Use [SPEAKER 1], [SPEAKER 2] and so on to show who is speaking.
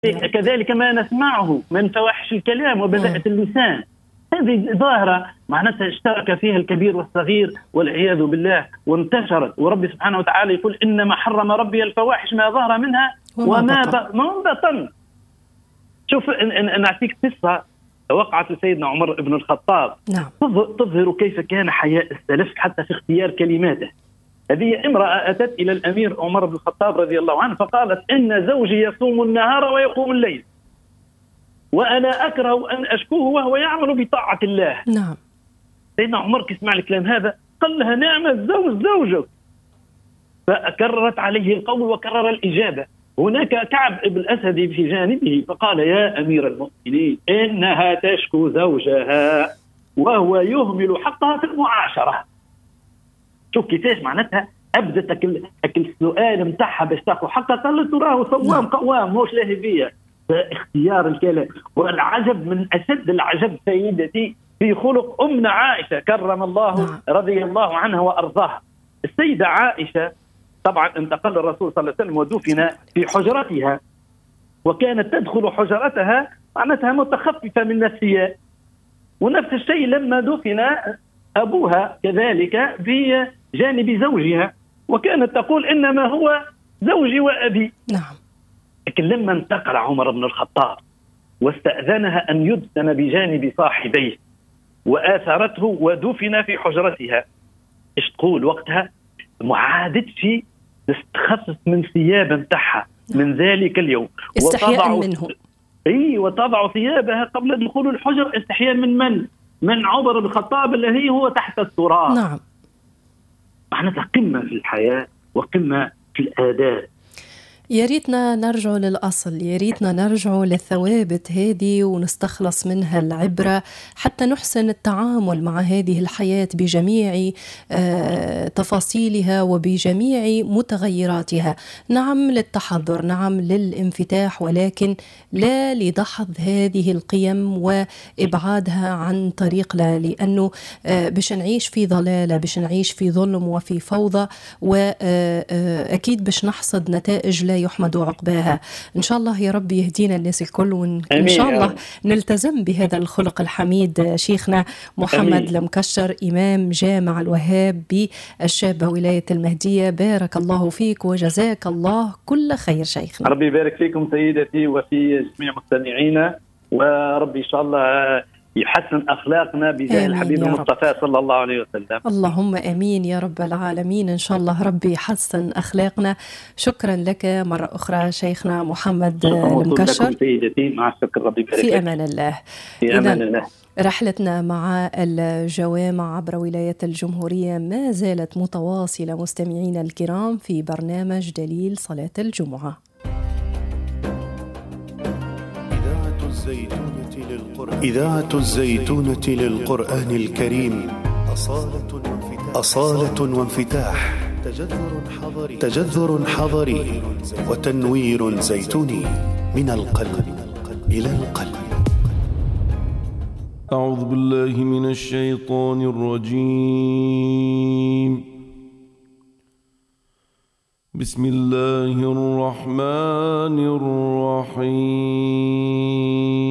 [SPEAKER 1] كذلك ما نسمعه من فواحش الكلام وبذاءة اللسان، هذه ظاهرة معناتها اشترك فيها الكبير والصغير والعياذ بالله وانتشرت. وربي سبحانه وتعالى يقول إنما حرم ربي الفواحش ما ظهر منها وما بطن. شوف نعطيك قصة وقعت لسيدنا عمر بن الخطاب.
[SPEAKER 2] نعم.
[SPEAKER 1] تظهر كيف كان حياء السلف حتى في اختيار كلماته. هذه امرأة أتت إلى الأمير عمر بن الخطاب رضي الله عنه فقالت إن زوجي يصوم النهار ويقوم الليل وأنا أكره أن أشكوه وهو يعمل بطاعة الله.
[SPEAKER 2] نعم.
[SPEAKER 1] سيدنا عمر كسمع الكلام هذا قال لها نعم الزوج زوجك، فكررت عليه القول وكرر الإجابة. هناك كعب بن الأسد في جانبه فقال يا أمير المؤمنين إنها تشكو زوجها وهو يهمل حقها في المعاشرة. شوف كيفاش معناتها أبدت السؤال متاعها باش تاخذ حقها، قالت تراه صوام قوام موش لاهي بيا. فاختيار الكلام. والعجب من أشد العجب سيدتي في خلق أمنا عائشة كرم الله رضي الله عنها وأرضاها. السيدة عائشة طبعا انتقل الرسول صلى الله عليه وسلم ودفن في حجرتها، وكانت تدخل حجرتها معناتها متخففة من الثياب، ونفس الشيء لما دفن أبوها كذلك في جانب زوجها، وكانت تقول إنما هو زوجي وأبي.
[SPEAKER 2] نعم.
[SPEAKER 1] لكن لما انتقل عمر بن الخطاب واستأذنها أن يدفن بجانب صاحبيه وآثرته ودفن في حجرتها، إيش تقول وقتها؟ ما عادتش تستخفف من ثياب متاعها من ذلك اليوم،
[SPEAKER 2] استحياء منه.
[SPEAKER 1] وتضع ثيابها قبل دخول الحجر استحياء من عمر بن الخطاب الذي هو تحت التراب.
[SPEAKER 2] نعم.
[SPEAKER 1] معناتها قمة في الحياة وقمة في الآداب.
[SPEAKER 2] يا ريتنا نرجع للأصل، يا ريتنا نرجع للثوابت هذه ونستخلص منها العبرة حتى نحسن التعامل مع هذه الحياة بجميع تفاصيلها وبجميع متغيراتها. نعم للتحضر، نعم للانفتاح، ولكن لا لدحض هذه القيم وإبعادها عن طريقنا، لأنه باش نعيش في ضلالة، باش نعيش في ظلم وفي فوضى، وأكيد باش نحصد نتائج لا يحمد عقباها. إن شاء الله يا رب يهدينا الناس الكل، وإن شاء الله نلتزم بهذا الخلق الحميد. شيخنا محمد المكشر إمام جامع الوهاب بالشابة ولاية المهدية، بارك الله فيك وجزاك الله كل خير شيخنا.
[SPEAKER 1] ربي يبارك فيكم سيدتي وفي جميع مستمعينا، وربي إن شاء الله يحسن أخلاقنا بجاه الحبيب المصطفى صلى الله عليه وسلم.
[SPEAKER 2] اللهم أمين يا رب العالمين. إن شاء الله ربي يحسن أخلاقنا. شكرا لك مرة أخرى شيخنا محمد المكشر.
[SPEAKER 1] سيدتي مع الشكر، ربي يبارك
[SPEAKER 2] في أمان الله.
[SPEAKER 1] في أمان الله.
[SPEAKER 2] رحلتنا مع الجوامع عبر ولاية الجمهورية ما زالت متواصلة مستمعينا الكرام في برنامج دليل صلاة الجمعة.
[SPEAKER 3] إذاعة الزيتونة للقرآن الكريم، أصالة وانفتاح، تجذر حضري وتنوير زيتوني، من القلب إلى القلب.
[SPEAKER 4] أعوذ بالله من الشيطان الرجيم. بسم الله الرحمن الرحيم.